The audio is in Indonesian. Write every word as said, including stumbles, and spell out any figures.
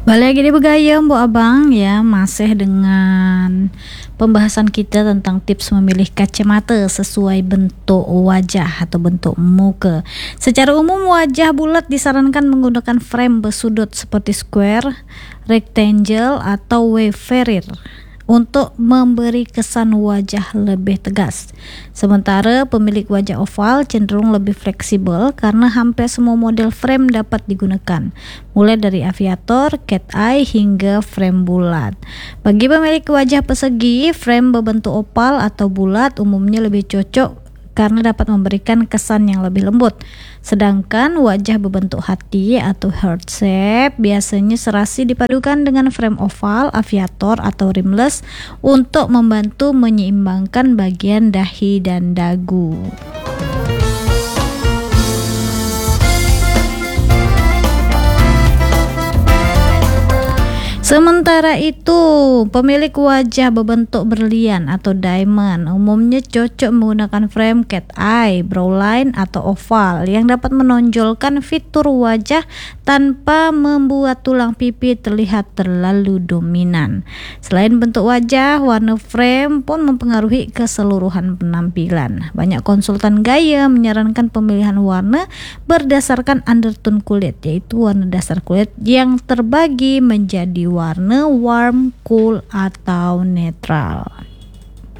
Balik lagi di Begayem Bu Abang ya, masih dengan pembahasan kita tentang tips memilih kacamata sesuai bentuk wajah atau bentuk muka. Secara umum wajah bulat disarankan menggunakan frame bersudut seperti square, rectangle atau waverer untuk memberi kesan wajah lebih tegas. Sementara pemilik wajah oval cenderung lebih fleksibel karena hampir semua model frame dapat digunakan, mulai dari aviator, cat eye hingga frame bulat. Bagi pemilik wajah persegi, frame berbentuk oval atau bulat umumnya lebih cocok karena dapat memberikan kesan yang lebih lembut. Sedangkan wajah berbentuk hati atau heart shape biasanya serasi dipadukan dengan frame oval, aviator atau rimless untuk membantu menyeimbangkan bagian dahi dan dagu. Sementara itu, pemilik wajah berbentuk berlian atau diamond umumnya cocok menggunakan frame cat eye, brow line atau oval yang dapat menonjolkan fitur wajah tanpa membuat tulang pipi terlihat terlalu dominan. Selain bentuk wajah, warna frame pun mempengaruhi keseluruhan penampilan. Banyak konsultan gaya menyarankan pemilihan warna berdasarkan undertone kulit, yaitu warna dasar kulit yang terbagi menjadi warna warm, cool, atau netral.